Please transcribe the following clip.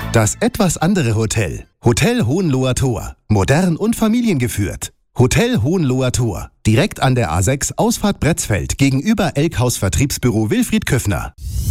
Das etwas andere Hotel. Hotel Hohenloher Tor. Modern und familiengeführt. Hotel Hohenloher Tor. Direkt an der A6 Ausfahrt Bretzfeld gegenüber Elkhaus Vertriebsbüro Wilfried Köffner.